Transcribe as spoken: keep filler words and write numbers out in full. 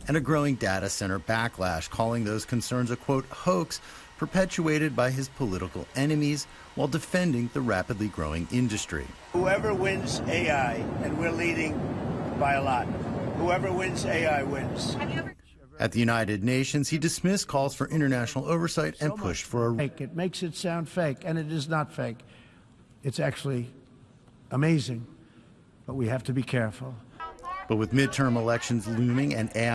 and a growing data center backlash, calling those concerns a, quote, hoax perpetuated by his political enemies while defending the rapidly growing industry. Whoever wins A I, and we're leading by a lot, whoever wins A I wins. At the United Nations, he dismissed calls for international oversight and pushed for a... It makes it sound fake, and it is not fake. It's actually amazing, but we have to be careful. But with midterm elections looming and A I